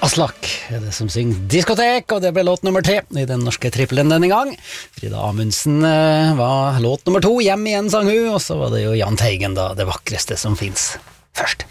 Aslak er det som synger diskotek, og det ble låt nummer 3 i den norske trippelen denne gang. Frida Amundsen var låt nummer 2, Hjem igjen sang hun, og så var det jo Jahn Teigen da, Det vakreste som finnes, først.